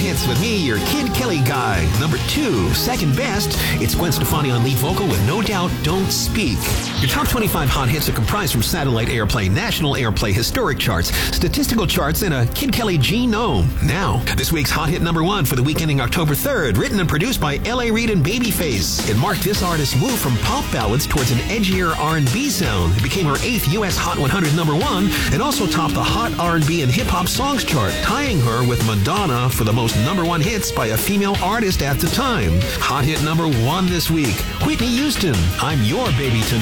hits with me, your Kid Kelly guy. Number 2, second best, it's Gwen Stefani on lead vocal with No Doubt, Don't Speak. Your top 25 hot hits are comprised from satellite airplay, national airplay, historic charts, statistical charts, and a Kid Kelly genome. Now, this week's hot hit number 1 for the week ending October 3rd, written and produced by L.A. Reid and Babyface. It marked this artist's move from pop ballads towards an edgier R&B sound. It became her 8th U.S. Hot 100 number 1 and also topped the Hot R&B and Hip Hop Songs chart, tying her with Madonna for the most number 1 hits by a female artist at the time. Hot hit number 1 this week, Whitney Houston, I'm Your Baby Tonight.